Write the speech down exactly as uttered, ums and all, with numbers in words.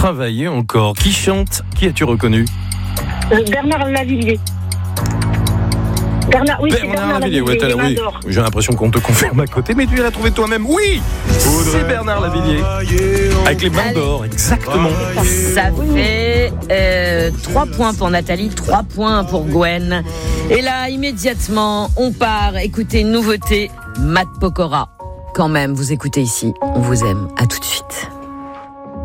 travailler encore. Qui chante? Qui as-tu reconnu? Euh, Bernard Lavilliers. Bernard, oui, Bernard, c'est Bernard Lavillier, ouais, Lavillier, oui. les mains d'or. J'ai l'impression qu'on te confirme à côté, mais tu l'as trouvé toi-même. Oui, c'est Bernard Lavillier. Avec les mains d'or, exactement. Ça fait euh, trois points pour Nathalie, trois points pour Gwen. Et là, immédiatement, on part écouter une nouveauté, Matt Pokora. Quand même, vous écoutez ici, on vous aime. À tout de suite.